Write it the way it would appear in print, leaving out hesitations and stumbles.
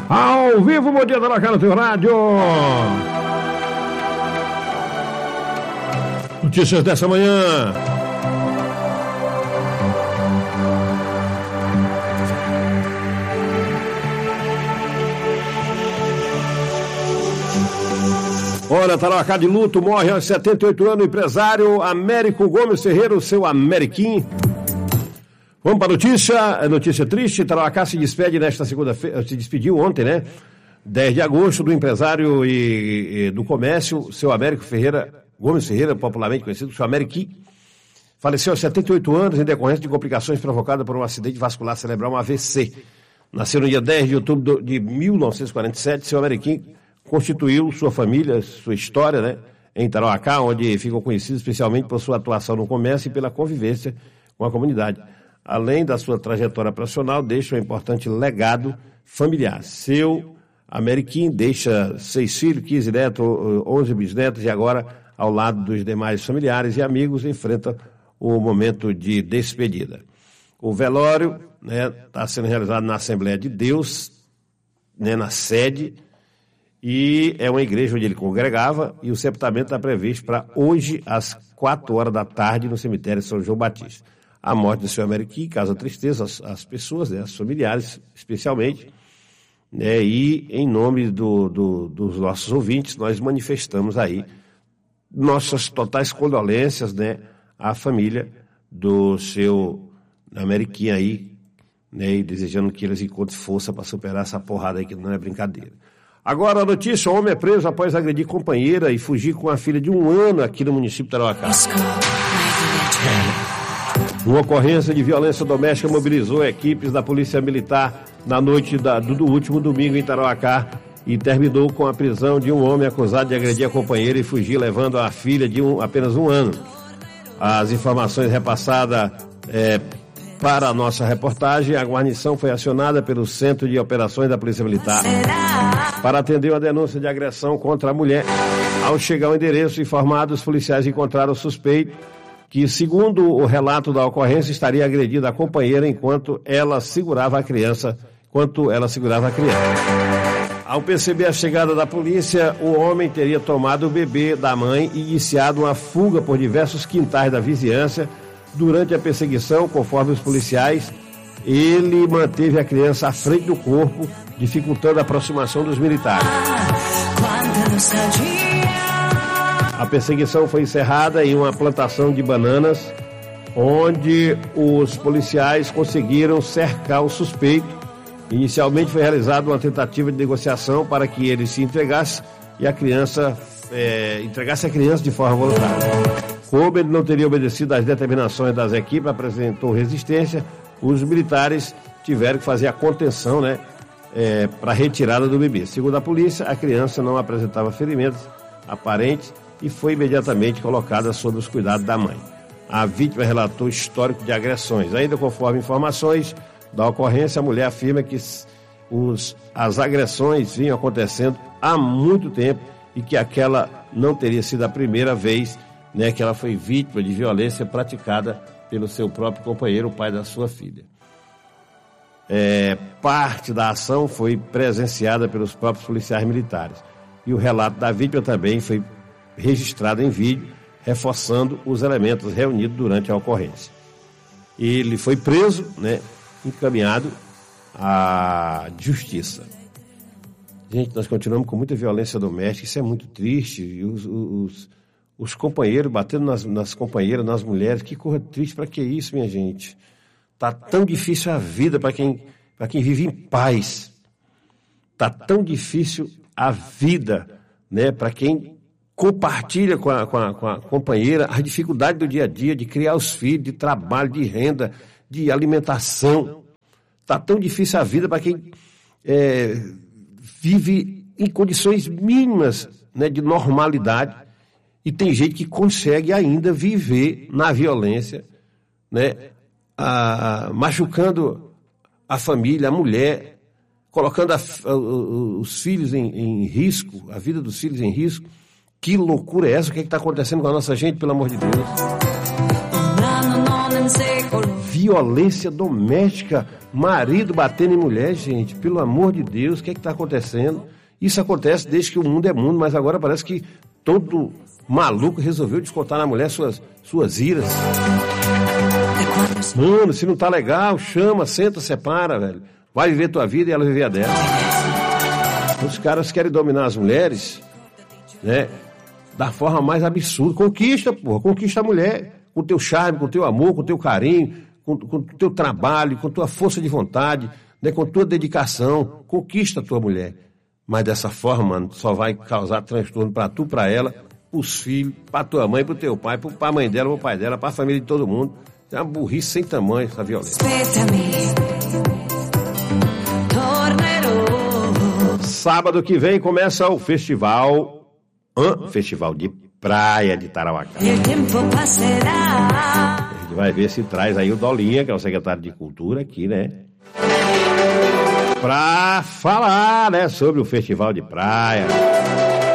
Ao vivo, bom dia, Tarocá no teu rádio. Notícias dessa manhã. Olha, Tarocá de luto, morre aos 78 anos o empresário Américo Gomes Ferreira, o seu Ameriquim. Vamos para a notícia triste. Tarocá se despede nesta segunda-feira, se despediu ontem, né? 10 de agosto, do empresário e do comércio, seu Américo Gomes Ferreira, popularmente conhecido, seu Ameriquim. Faleceu aos 78 anos em decorrência de complicações provocadas por um acidente vascular cerebral, um AVC. Nasceu no dia 10 de outubro de 1947, seu Ameriquim constituiu sua família, sua história, né, em Tarauacá, onde ficou conhecido especialmente por sua atuação no comércio e pela convivência com a comunidade. Além da sua trajetória profissional, deixa um importante legado familiar. Seu Ameriquim deixa 6 filhos, 15 netos, 11 bisnetos e agora, ao lado dos demais familiares e amigos, enfrenta o momento de despedida. O velório está sendo realizado na Assembleia de Deus, né, na sede, e é uma igreja onde ele congregava, e o sepultamento está previsto para hoje, às 4 horas da tarde, no cemitério São João Batista. A morte do seu Ameriquim causa tristeza às pessoas, né, aos familiares, especialmente, né, e em nome dos nossos ouvintes, nós manifestamos aí nossas totais condolências, né, à família do seu Ameriquim aí, né, e desejando que eles encontrem força para superar essa porrada aí, que não é brincadeira. Agora a notícia: o homem é preso após agredir companheira e fugir com a filha de 1 ano aqui no município de Tarauacá. Uma ocorrência de violência doméstica mobilizou equipes da Polícia Militar na noite do último domingo em Tarauacá e terminou com a prisão de um homem acusado de agredir a companheira e fugir, levando a filha de apenas 1 ano. As informações repassadas para a nossa reportagem, a guarnição foi acionada pelo Centro de Operações da Polícia Militar para atender uma denúncia de agressão contra a mulher. Ao chegar ao endereço informado, os policiais encontraram o suspeito que, segundo o relato da ocorrência, estaria agredindo a companheira enquanto ela segurava a criança. Ao perceber a chegada da polícia, o homem teria tomado o bebê da mãe e iniciado uma fuga por diversos quintais da vizinhança. Durante a perseguição, conforme os policiais, ele manteve a criança à frente do corpo, dificultando a aproximação dos militares. A perseguição foi encerrada em uma plantação de bananas, onde os policiais conseguiram cercar o suspeito. Inicialmente foi realizada uma tentativa de negociação para que ele se entregasse e entregasse a criança de forma voluntária. Como ele não teria obedecido às determinações das equipes, apresentou resistência, os militares tiveram que fazer a contenção, né, para a retirada do bebê. Segundo a polícia, a criança não apresentava ferimentos aparentes e foi imediatamente colocada sob os cuidados da mãe. A vítima relatou histórico de agressões. Ainda conforme informações da ocorrência, a mulher afirma que as agressões vinham acontecendo há muito tempo e que aquela não teria sido a primeira vez, né, que ela foi vítima de violência praticada pelo seu próprio companheiro, o pai da sua filha. Parte da ação foi presenciada pelos próprios policiais militares. E o relato da vítima também foi registrado em vídeo, reforçando os elementos reunidos durante a ocorrência. Ele foi preso, né, encaminhado à justiça. Gente, nós continuamos com muita violência doméstica, isso é muito triste. E os companheiros batendo nas companheiras, nas mulheres, que coisa triste. Para que isso, minha gente? Tá tão difícil a vida para quem vive em paz. Tá tão difícil a vida, né, para quem compartilha com a companheira a dificuldade do dia a dia, de criar os filhos, de trabalho, de renda, de alimentação. Tá tão difícil a vida para quem vive em condições mínimas, né, de normalidade. E tem gente que consegue ainda viver na violência, né, machucando a família, a mulher, colocando os filhos em risco, a vida dos filhos em risco. Que loucura é essa? O que está acontecendo com a nossa gente, pelo amor de Deus? violência doméstica, marido batendo em mulher, gente, pelo amor de Deus, o que é que está acontecendo? Isso acontece desde que o mundo é mundo, mas agora parece que todo maluco resolveu descontar na mulher suas iras. Mano, se não tá legal, chama, senta, separa, velho. Vai viver tua vida e ela viver a dela. Os caras querem dominar as mulheres, né, da forma mais absurda. Conquista, porra, conquista a mulher. Com teu charme, com teu amor, com teu carinho, com teu trabalho, com tua força de vontade, né, com tua dedicação. Conquista a tua mulher. Mas dessa forma, mano, só vai causar transtorno pra tu, pra ela, pros filhos, pra tua mãe, pro teu pai, pra mãe dela, pro pai dela, pra família de todo mundo. É uma burrice sem tamanho essa violência. Sábado que vem começa o festival de praia de Tarauacá. A gente vai ver se traz aí o Dolinha, que é o secretário de Cultura aqui, né? Pra falar, né, sobre o festival de praia.